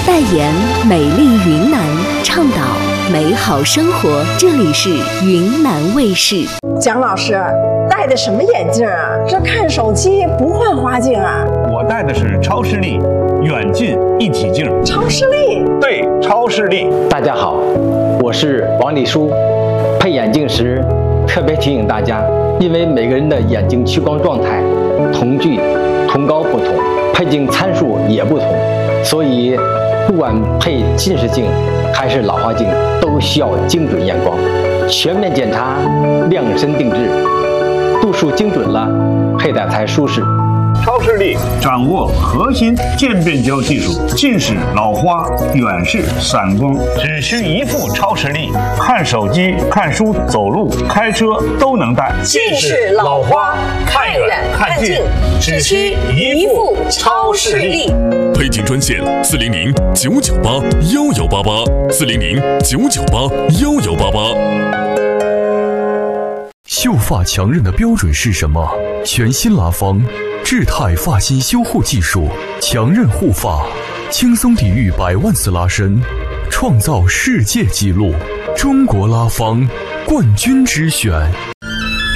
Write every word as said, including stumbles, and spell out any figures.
代言美丽云南，倡导美好生活。这里是云南卫视。 蒋老师戴的什么眼镜啊？这看手机不换花镜啊？ 我戴的是超视力远近一体镜。 超视力？ 对，超视力。 大家好，我是王立书。配眼镜时特别提醒大家，因为每个人的眼睛屈光状态、瞳距、瞳高不同，配镜参数也不同，所以不管配近视镜还是老花镜，都需要精准验光，全面检查，量身定制，度数精准了，佩戴才舒适。 超视力掌握核心渐变焦技术，近视、老花、远视、散光，只需一副超视力，看手机、看书、走路、开车都能戴。 近视、老花、看远看近，只需一副超视力。 配镜专线：四零零九九八幺幺八八，四零零九九八幺幺八八。 秀发强韧的标准是什么？全新拉芳智泰发型修护技术，强韧护发，轻松抵御百万次拉伸，创造世界纪录。中国拉芳冠军之选。